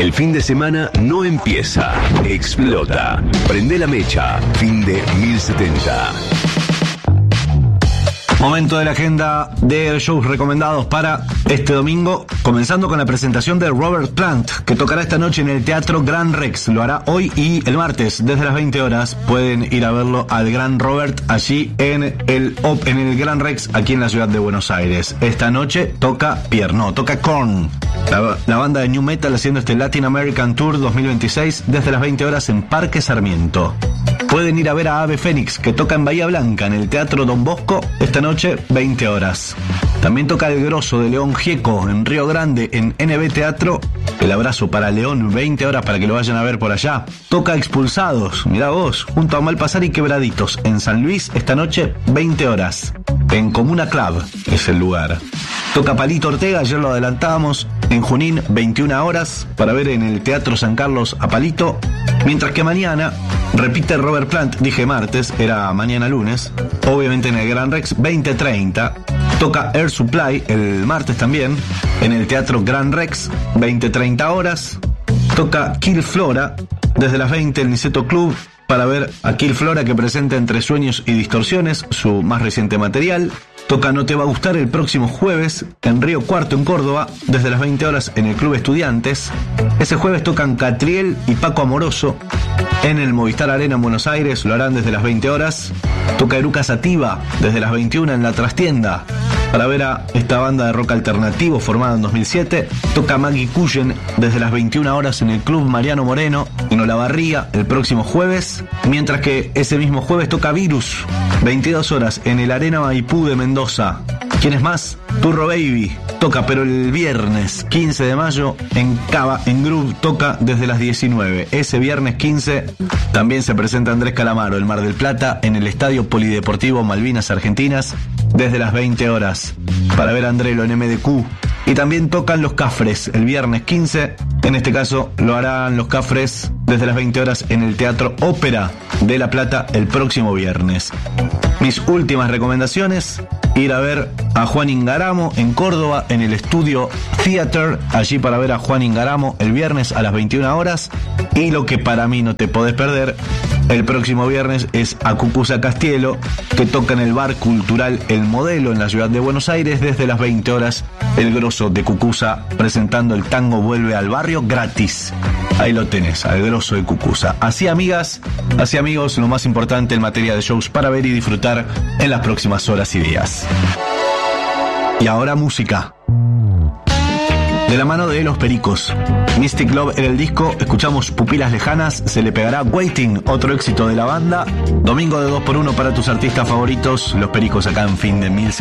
El fin de semana no empieza, explota. Prende la mecha, fin de 1070. Momento de la agenda de shows recomendados para este domingo, comenzando con la presentación de Robert Plant, que tocará esta noche en el Teatro Gran Rex. Lo hará hoy y el martes, desde las 20 horas. Pueden ir a verlo al Gran Robert, allí en el Gran Rex, aquí en la ciudad de Buenos Aires. Esta noche toca toca Korn, la banda de New Metal, haciendo este Latin American Tour 2026, desde las 20 horas en Parque Sarmiento. Pueden ir a ver a Ave Fénix, que toca en Bahía Blanca, en el Teatro Don Bosco, esta noche, 20 horas. También toca El Grosso de León Gieco, en Río Grande, en NB Teatro. El abrazo para León, 20 horas para que lo vayan a ver por allá. Toca Expulsados, mirá vos, junto a Malpasar y Quebraditos, en San Luis, esta noche, 20 horas. En Comuna Club es el lugar. Toca Palito Ortega, ayer lo adelantábamos, en Junín, 21 horas, para ver en el Teatro San Carlos a Palito. Mientras que mañana repite Robert Plant, dije martes, era mañana lunes, obviamente en el Gran Rex, 20:30. Toca Air Supply el martes también, en el Teatro Gran Rex, 20:30 horas. Toca Kill Flora, desde las 20 el Niceto Club, para ver a Kill Flora, que presenta Entre Sueños y Distorsiones, su más reciente material. Toca No Te Va a Gustar el próximo jueves en Río Cuarto, en Córdoba, desde las 20 horas en el Club Estudiantes. Ese jueves tocan Catriel y Paco Amoroso en el Movistar Arena en Buenos Aires, lo harán desde las 20 horas. Toca Eruca Sativa desde las 21 en La Trastienda, para ver a esta banda de rock alternativo formada en 2007. Toca Maggie Cullen desde las 21 horas en el Club Mariano Moreno, en Olavarría, el próximo jueves. Mientras que ese mismo jueves toca Virus, 22 horas en el Arena Maipú de Mendoza. ¿Quién es más? Turro Baby toca, pero el viernes 15 de mayo en Cava, en Groove, toca desde las 19. Ese viernes 15 también se presenta Andrés Calamaro, el Mar del Plata, en el Estadio Polideportivo Malvinas Argentinas, desde las 20 horas, para ver a Andrelo en MDQ. Y también tocan Los Cafres el viernes 15, en este caso lo harán Los Cafres desde las 20 horas en el Teatro Ópera de La Plata el próximo viernes. Mis últimas recomendaciones: ir a ver a Juan Ingaramo en Córdoba, en el Estudio Theater, allí para ver a Juan Ingaramo el viernes a las 21 horas. Y lo que para mí no te podés perder el próximo viernes es a Cucuza Castielo, que toca en el Bar Cultural El Modelo en la ciudad de Buenos Aires, desde las 20 horas. El Grosso de Cucuza presentando el tango Vuelve al Barrio gratis. Ahí lo tenés, al Grosso de Cucuza. Así, amigas, así, amigos, lo más importante en materia de shows para ver y disfrutar en las próximas horas y días. Y ahora música. De la mano de Los Pericos. Mystic Love en el disco, escuchamos Pupilas Lejanas, se le pegará Waiting, otro éxito de la banda. Domingo de 2x1 para tus artistas favoritos, Los Pericos, acá en fin de 1070.